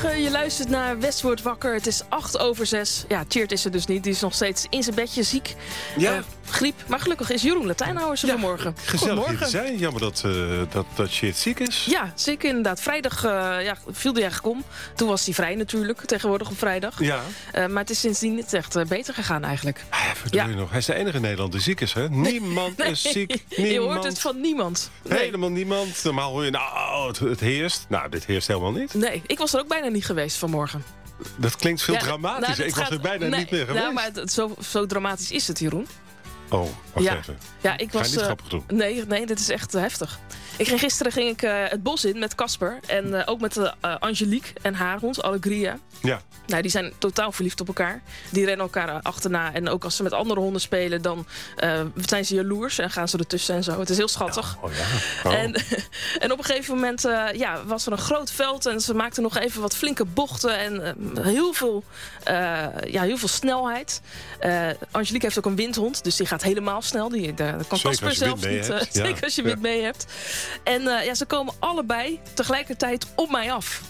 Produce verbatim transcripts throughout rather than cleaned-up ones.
Goedemorgen, je luistert naar West Wakker. Het is acht over zes. Ja, Tjeerd is er dus niet. Die is nog steeds in zijn bedje ziek. Ja. Uh, griep. Maar gelukkig is Jeroen Latijnhouwers er ja, vanmorgen. Gezellig hier te zijn. Jammer dat, uh, dat, dat Tjeerd ziek is. Ja, zeker inderdaad. Vrijdag uh, ja, viel hij eigenlijk om. Toen was hij vrij natuurlijk, tegenwoordig op vrijdag. Ja. Uh, maar het is sindsdien niet echt uh, beter gegaan eigenlijk. Ah, ja. Nog. Hij is de enige Nederlander die ziek is, hè? Niemand nee. is ziek. Niemand. Je hoort het van niemand. Nee. Helemaal niemand. Normaal hoor je, nou, het, het heerst. Nou, dit heerst helemaal niet. Nee, ik was er ook bijna niet geweest vanmorgen. Dat klinkt veel ja, dramatischer. Nou, ik was gaat, er bijna nee, niet meer geweest. Nou, maar het, zo, zo dramatisch is het, Jeroen. Oh, wacht ja. even. Ja, ik was, Ga je niet grappig doen? Nee, nee, dit is echt uh, heftig. Ik ging, gisteren ging ik uh, het bos in met Casper. En uh, ook met uh, Angelique en haar hond, Allegria. Ja. Nou, die zijn totaal verliefd op elkaar. Die rennen elkaar uh, achterna. En ook als ze met andere honden spelen, dan uh, zijn ze jaloers. En gaan ze ertussen en zo. Het is heel schattig. Oh, ja. Oh. En, en op een gegeven moment uh, ja, was er een groot veld. En ze maakten nog even wat flinke bochten. En uh, heel, veel, uh, ja, heel veel snelheid. Uh, Angelique heeft ook een windhond. Dus die gaat helemaal snel. Die, daar kan Casper zelfs niet. Uh, ja. Zeker als je wind ja. mee hebt. En uh, ja, ze komen allebei tegelijkertijd op mij af.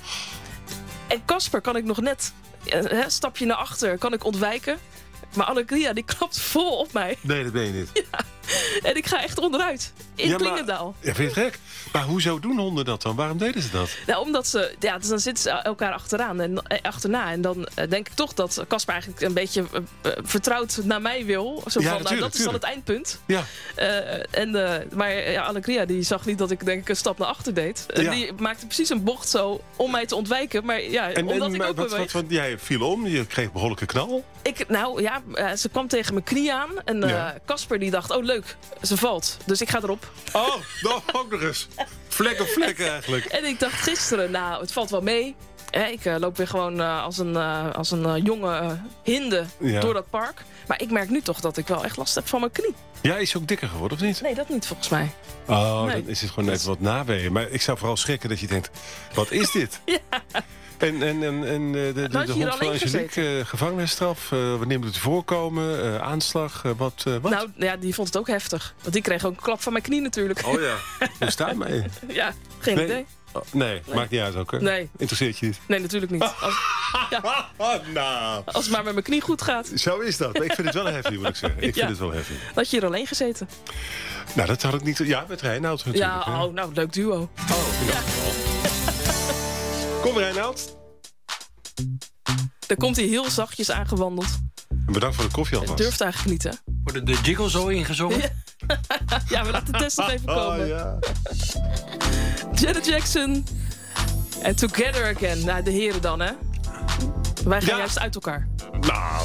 En Casper kan ik nog net een uh, stapje naar achter kan ik ontwijken. Maar Allegria die klapt vol op mij. Nee, dat ben je niet. Ja. En ik ga echt onderuit. In ja, Klingendaal. Ja, vind je het gek? Maar hoezo doen honden dat dan? Waarom deden ze dat? Nou, omdat ze... Ja, dus dan zitten ze elkaar achteraan en eh, achterna. En dan uh, denk ik toch dat Casper eigenlijk een beetje uh, uh, vertrouwd naar mij wil. Zo ja, van, nou, dat is dan het eindpunt. Ja. Uh, en, uh, maar ja, Allegria die zag niet dat ik denk ik een stap naar achter deed. Uh, ja. Die maakte precies een bocht zo om mij te ontwijken. Maar ja, en, omdat en, ik ook wat, wat, wat, jij viel om, je kreeg een behoorlijke knal. Ik, nou ja, uh, ze kwam tegen mijn knie aan. En Casper uh, die dacht, oh leuk, ze valt. Dus ik ga erop. Oh, nog, ook nog eens. Vlek op vlek eigenlijk. En ik dacht gisteren, nou, het valt wel mee. Eh, ik uh, loop weer gewoon uh, als een, uh, als een uh, jonge uh, hinde ja. door dat park. Maar ik merk nu toch dat ik wel echt last heb van mijn knie. Ja, is je ook dikker geworden of niet? Nee, dat niet volgens mij. Oh, nee. dan is het gewoon even wat naweeën. Maar ik zou vooral schrikken dat je denkt, wat is dit? Ja. En, en, en, en de, de, de, de hond van Angelique, uh, gevangenisstraf, uh, wanneer moet het voorkomen, uh, aanslag, uh, wat, uh, wat? Nou ja, die vond het ook heftig. Want die kreeg ook een klap van mijn knie natuurlijk. Oh ja, hoe staat mee? Ja, geen nee. idee. Oh, nee, nee, maakt niet uit ook, hè? Nee. Interesseert je niet? Nee, natuurlijk niet. Als, ja. nou. Als het maar met mijn knie goed gaat. Zo is dat. Ik vind het wel heavy, moet ik zeggen. Ik ja. vind het wel heavy. Had je hier alleen gezeten? Nou, dat had ik niet... Ja, met Reinoud natuurlijk. Ja, oh, nou, leuk duo. Oh, ja. Kom Reinoud. Dan komt hij heel zachtjes aangewandeld. En bedankt voor de koffie alvast. Het durft eigenlijk niet, hè? Worden de jiggle zo ingezongen? Ja, ja, we laten de test nog even komen. Oh, ja. Janet Jackson en Together Again. Nou, de heren dan, hè? Wij gaan ja. juist uit elkaar. Nou...